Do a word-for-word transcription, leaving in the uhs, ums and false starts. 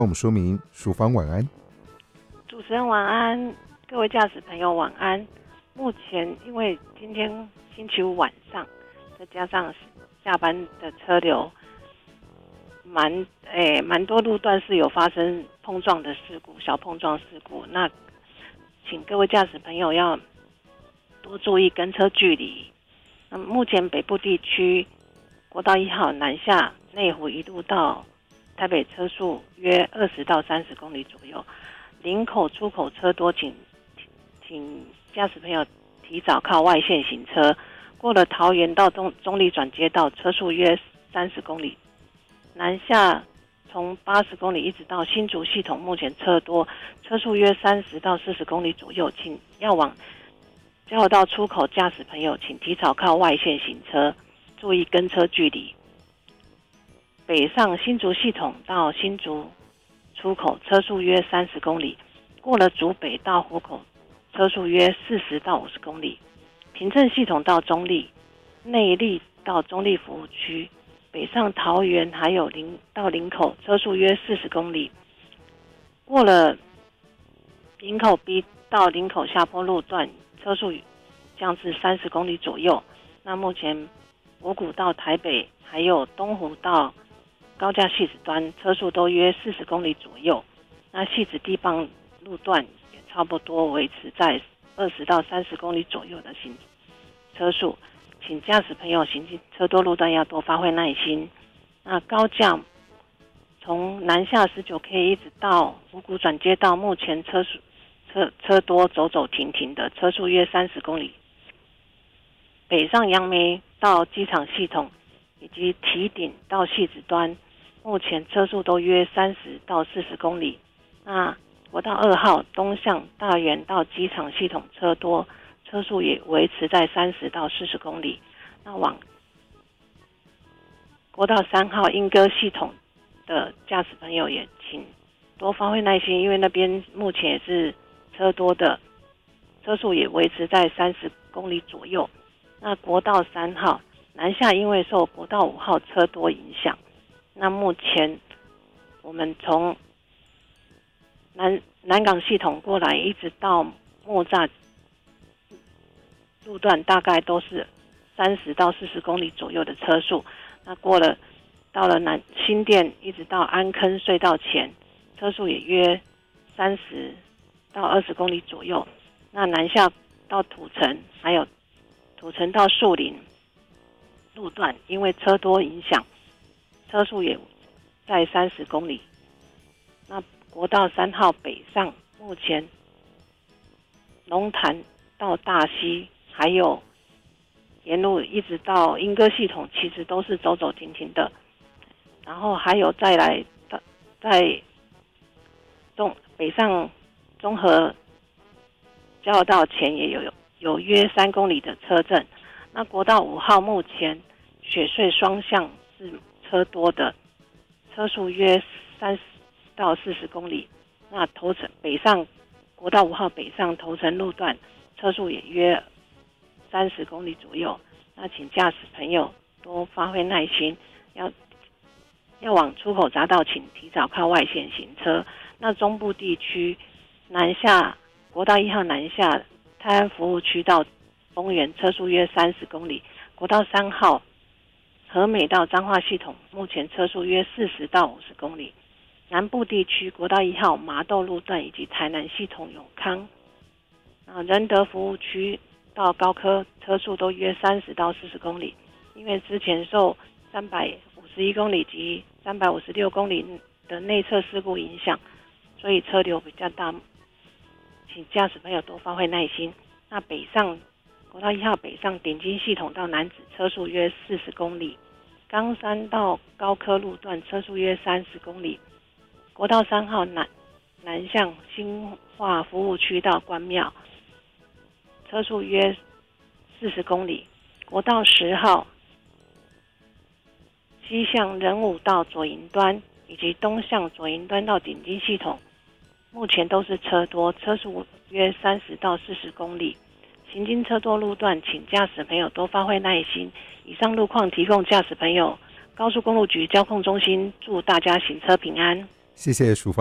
我们说明淑芳晚安。 主持人晚安，各位驾驶朋友晚安。目前因为今天星期五晚上，再加上下班的车流，蛮诶蛮多路段是有发生碰撞的事故，小碰撞事故。那请各位驾驶朋友要多注意跟车距离。那目前北部地区国道一号南下内湖一路到台北车速约二十到三十公里左右，林口出口车多，请请驾驶朋友提早靠外线行车。过了桃园到中中立转接道，车速约三十公里。南下从八十公里一直到新竹系统，目前车多，车速约三十到四十公里左右。请要往交流道出口驾驶朋友，请提早靠外线行车，注意跟车距离。北上新竹系统到新竹出口，车速约三十公里。过了竹北到湖口，车速约四十到五十公里。平镇系统到中立，内壢到中立服务区，北上桃园还有林到林口，车速约四十公里。过了林口 B 到林口下坡路段，车速降至三十公里左右。那目前五股到台北还有东湖到高架汐止端，车速都约四十公里左右。那汐止地磅路段也差不多维持在二十到三十公里左右的行车速，请驾驶朋友行进车多路段要多发挥耐心。那高架从南下 十九 K 一直到五股转接道，目前车速车车多走走停停的，车速约三十公里。北上杨梅到机场系统以及堤顶到汐止端，目前车速都约三十到四十公里。那国道二号东向大园到机场系统车多，车速也维持在三十到四十公里。那往国道三号莺歌系统的驾驶朋友也请多发挥耐心，因为那边目前也是车多的，车速也维持在三十公里左右。那国道三号南下因为受国道五号车多影响，那目前我们从南南港系统过来一直到木栅路段，大概都是三十到四十公里左右的车速。那过了到了南新店一直到安坑隧道前，车速也约三十到二十公里左右。那南下到土城还有土城到树林路段，因为车多影响，车速也在三十公里。那国道三号北上，目前龙潭到大溪还有沿路一直到莺歌系统，其实都是走走停停的。然后还有再来在东北上中和交流道前也有有约三公里的车阵。那国道五号目前雪隧双向是车多的，车速约三十到四十公里。那头城北上国道五号北上头城路段，车速也约三十公里左右。那请驾驶朋友多发挥耐心，要要往出口匝道，请提早靠外线行车。那中部地区南下国道一号南下泰安服务区到丰原，车速约三十公里。国道三号和美到彰化系统，目前车速约四十到五十公里。南部地区国道一号麻豆路段以及台南系统永康、啊仁德服务区到高科，车速都约三十到四十公里。因为之前受三百五十一公里及三百五十六公里的内侧事故影响，所以车流比较大，请驾驶朋友多发挥耐心。那北上国道一号北上顶金系统到南子，车速约四十公里。冈山到高科路段，车速约三十公里。国道三号南南向新化服务区到关庙，车速约四十公里。国道十号西向仁武到左营端以及东向左营端到顶金系统，目前都是车多，车速约三十到四十公里。行经车多路段，请驾驶朋友多发挥耐心。以上路况提供驾驶朋友高速公路局交控中心，祝大家行车平安。 谢谢淑芳。